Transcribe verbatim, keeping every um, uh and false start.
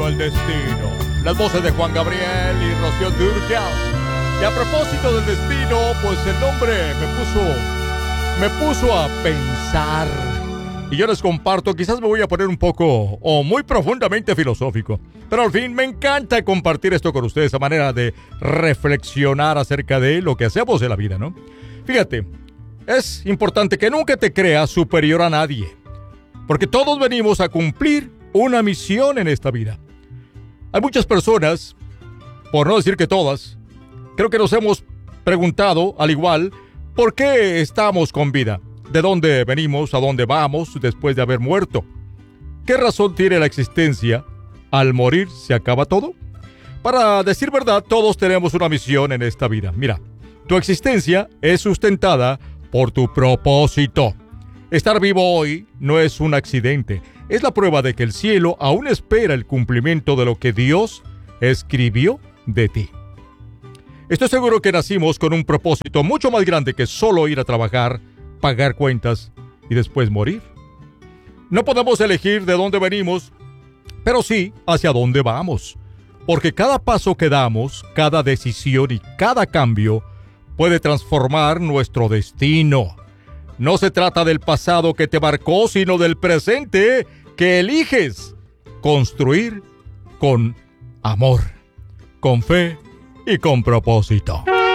camino al destino. Las voces de Juan Gabriel y Rocío Dúrcal. Y a propósito del destino, pues el nombre me puso, me puso a pensar. Y yo les comparto, quizás me voy a poner un poco o muy profundamente filosófico, pero al fin me encanta compartir esto con ustedes, a manera de reflexionar acerca de lo que hacemos en la vida, ¿no? Fíjate, es importante que nunca te creas superior a nadie, porque todos venimos a cumplir una misión en esta vida. Hay muchas personas, por no decir que todas, creo que nos hemos preguntado, al igual, ¿por qué estamos con vida? ¿De dónde venimos? ¿A dónde vamos después de haber muerto? ¿Qué razón tiene la existencia? ¿Al morir se acaba todo? Para decir verdad, todos tenemos una misión en esta vida. Mira, tu existencia es sustentada por tu propósito. Estar vivo hoy no es un accidente. Es la prueba de que el cielo aún espera el cumplimiento de lo que Dios escribió de ti. Estoy seguro que nacimos con un propósito mucho más grande que solo ir a trabajar, pagar cuentas y después morir. No podemos elegir de dónde venimos, pero sí hacia dónde vamos. Porque cada paso que damos, cada decisión y cada cambio puede transformar nuestro destino. No se trata del pasado que te marcó, sino del presente que eliges construir con amor, con fe y con propósito.